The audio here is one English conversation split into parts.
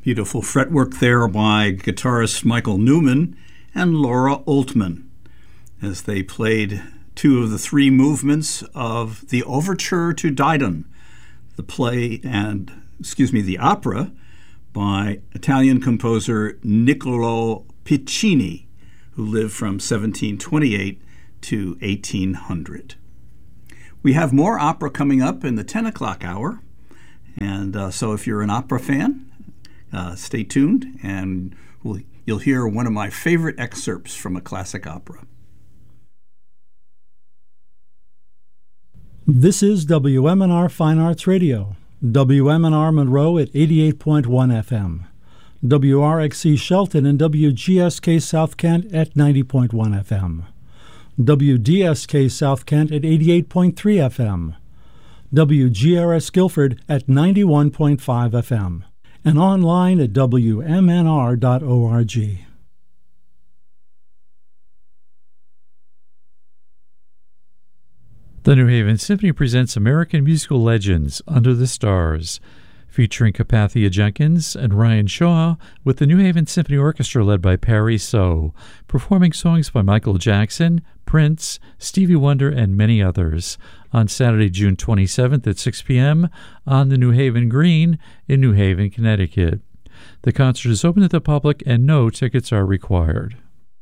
Beautiful fretwork there by guitarist Michael Newman and Laura Oltmann as they played two of the three movements of the Overture to Didon, the opera by Italian composer Niccolò Piccini, who lived from 1728 to 1800. We have more opera coming up in the 10 o'clock hour, and so if you're an opera fan, stay tuned, and you'll hear one of my favorite excerpts from a classic opera. This is WMNR Fine Arts Radio, WMNR Monroe at 88.1 FM, WRXC Shelton and WGSK South Kent at 90.1 FM, WDSK South Kent at 88.3 FM, WGRS Guilford at 91.5 FM, and online at WMNR.org. The New Haven Symphony presents American Musical Legends Under the Stars, featuring Kapathia Jenkins and Ryan Shaw with the New Haven Symphony Orchestra led by Perry So, performing songs by Michael Jackson, Prince, Stevie Wonder, and many others on Saturday, June 27th at 6 p.m. on the New Haven Green in New Haven, Connecticut. The concert is open to the public and no tickets are required.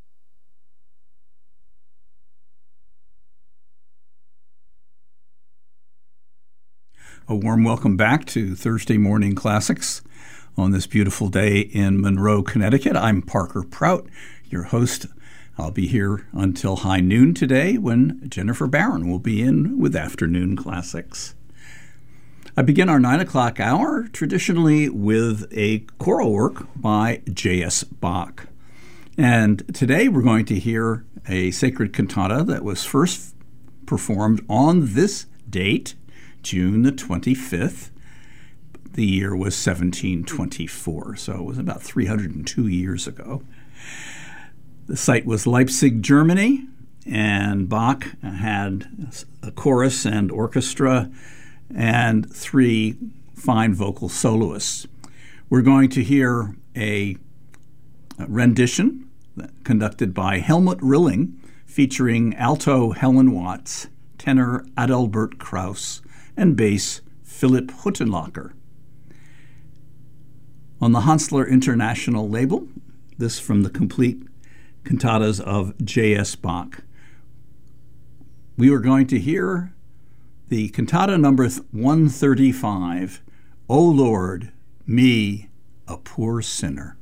A warm welcome back to Thursday Morning Classics on this beautiful day in Monroe, Connecticut. I'm Parker Prout, your host. I'll be here until high noon today when Jennifer Barron will be in with Afternoon Classics. I begin our 9 o'clock hour traditionally with a choral work by J.S. Bach. And today we're going to hear a sacred cantata that was first performed on this date, June the 25th. The year was 1724, so it was about 302 years ago. The site was Leipzig, Germany, and Bach had a chorus and orchestra and three fine vocal soloists. We're going to hear a rendition conducted by Helmut Rilling, featuring alto Helen Watts, tenor Adalbert Kraus, and bass Philipp Huttenlocher. On the Hansler International label, this from the complete cantatas of J.S. Bach. We are going to hear the cantata number 135, O Lord, me, a poor sinner.